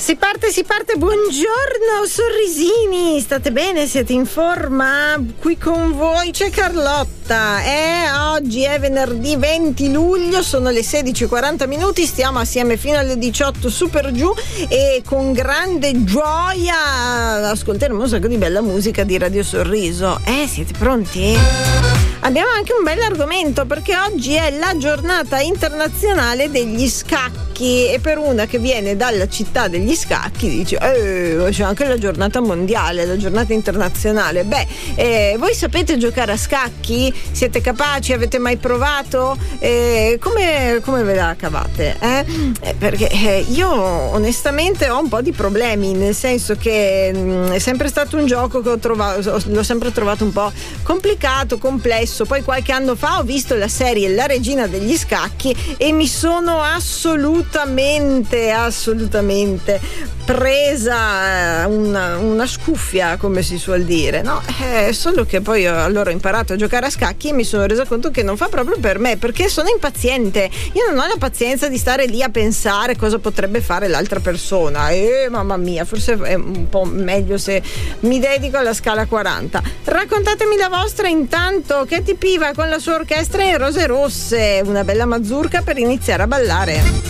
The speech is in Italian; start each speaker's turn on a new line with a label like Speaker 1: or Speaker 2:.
Speaker 1: Si parte, buongiorno sorrisini, state bene, siete in forma? Qui con voi c'è Carlotta, oggi è venerdì 20 luglio, sono le 16:40, stiamo assieme fino alle 18 su per giù e con grande gioia ascolteremo un sacco di bella musica di Radio Sorriso. Siete pronti? Abbiamo anche un bel argomento perché oggi è la giornata internazionale degli scacchi e per una che viene dalla città degli scacchi dice c'è anche la giornata mondiale, la giornata internazionale. Voi sapete giocare a scacchi? Siete capaci? Avete mai provato? Come ve la cavate? Perché io onestamente ho un po' di problemi, nel senso che è sempre stato un gioco che l'ho sempre trovato un po' complicato, complesso. Poi qualche anno fa ho visto la serie La regina degli scacchi e mi sono assolutamente presa una scuffia, come si suol dire, no? Solo che poi allora ho imparato a giocare a scacchi e mi sono resa conto che non fa proprio per me, perché sono impaziente. Io non ho la pazienza di stare lì a pensare cosa potrebbe fare l'altra persona. Mamma mia, forse è un po' meglio se mi dedico alla scala 40. Raccontatemi la vostra intanto. Katy Piva con la sua orchestra in rose rosse, una bella mazurka per iniziare a ballare.